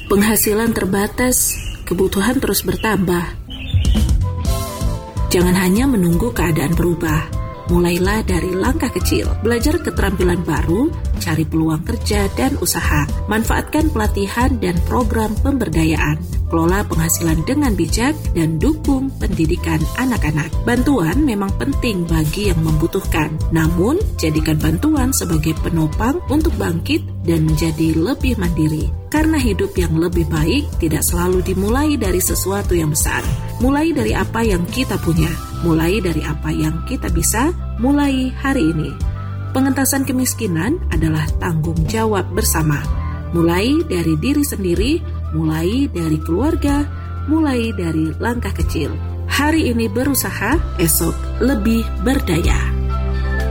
Penghasilan terbatas, kebutuhan terus bertambah. Jangan hanya menunggu keadaan berubah. Mulailah dari langkah kecil. Belajar keterampilan baru, cari peluang kerja dan usaha. Manfaatkan pelatihan dan program pemberdayaan. Kelola penghasilan dengan bijak dan dukung pendidikan anak-anak. Bantuan memang penting bagi yang membutuhkan. Namun, jadikan bantuan sebagai penopang untuk bangkit dan menjadi lebih mandiri. Karena hidup yang lebih baik tidak selalu dimulai dari sesuatu yang besar. Mulai dari apa yang kita punya. Mulai dari apa yang kita bisa, mulai hari ini. Pengentasan kemiskinan adalah tanggung jawab bersama. Mulai dari diri sendiri, mulai dari keluarga, mulai dari langkah kecil. Hari ini berusaha, esok lebih berdaya.